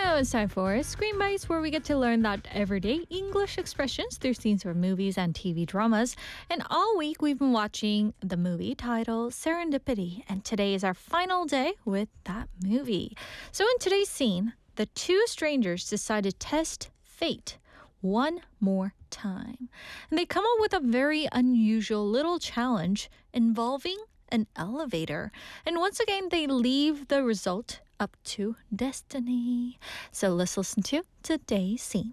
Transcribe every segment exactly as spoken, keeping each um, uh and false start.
Now it's time for Screen Bites, where we get to learn that everyday English expressions through scenes from movies and T V dramas. And all week we've been watching the movie titled Serendipity, and today is our final day with that movie. So in today's scene, the two strangers decide to test fate one more time. And they come up with a very unusual little challenge involving an elevator. And once again, they leave the result up to destiny. So let's listen to today's scene.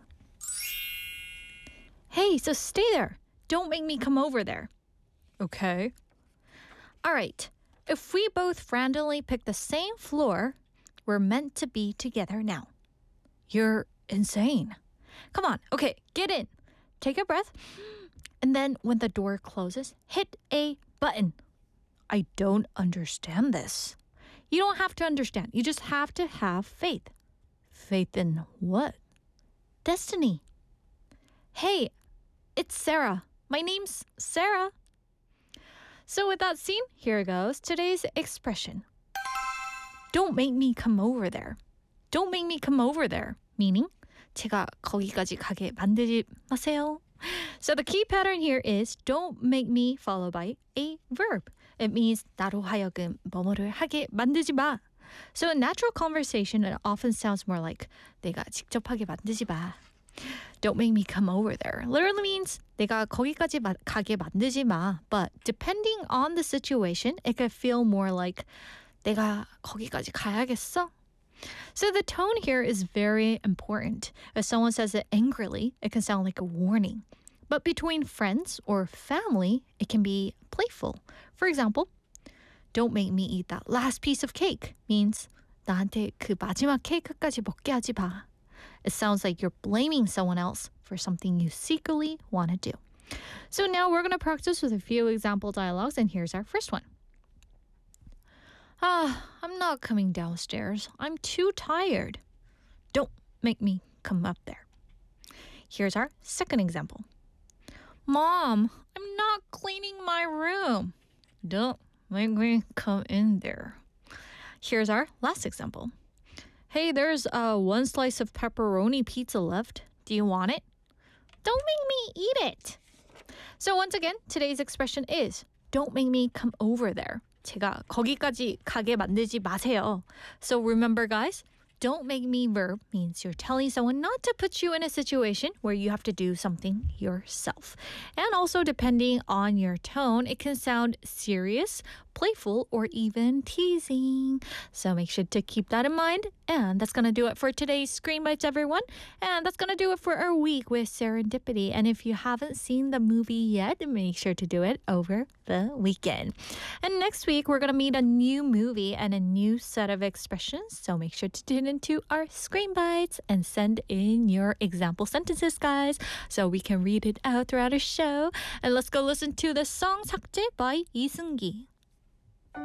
Hey, so stay there. Don't make me come over there. Okay. All right. If we both randomly pick the same floor, we're meant to be together now. You're insane. Come on. Okay, get in. Take a breath. And then when the door closes, hit a button. I don't understand this. You don't have to understand. You just have to have faith. Faith in what? Destiny. Hey, it's Sarah. My name's Sarah. So with that scene, here goes today's expression. Don't make me come over there. Don't make me come over there. Meaning, 제가 거기까지 가게 만들지 마세요. So the key pattern here is don't make me followed by a verb. It means 나로 하여금 뭐뭐를 하게 만들지 마. So in natural conversation, it often sounds more like 내가 직접 하게 만들지 마. Don't make me come over there. Literally means 내가 거기까지 마, 가게 만들지 마. But depending on the situation, it could feel more like 내가 거기까지 가야겠어. So the tone here is very important. If someone says it angrily, it can sound like a warning. But between friends or family, it can be playful. For example, don't make me eat that last piece of cake means 나한테 그 마지막 케이크까지 먹게 하지 마. It sounds like you're blaming someone else for something you secretly want to do. So now we're going to practice with a few example dialogues, and here's our first one. Ah, I'm not coming downstairs. I'm too tired. Don't make me come up there. Here's our second example. Mom, I'm not cleaning my room. Don't make me come in there. Here's our last example. Hey, there's uh, one slice of pepperoni pizza left. Do you want it? Don't make me eat it. So once again, today's expression is don't make me come over there. 제가 거기까지 가게 만들지 마세요. So remember, guys, don't make me verb means you're telling someone not to put you in a situation where you have to do something yourself. And also, depending on your tone, it can sound serious, playful, or even teasing. So make sure to keep that in mind. And that's going to do it for today's Screen Bites, everyone. And that's going to do it for our week with Serendipity. And if you haven't seen the movie yet, make sure to do it over the weekend. And next week, we're going to meet a new movie and a new set of expressions. So make sure to tune into our Screen Bites and send in your example sentences, guys, so we can read it out throughout our show. And let's go listen to the song 삭제 by 이승기.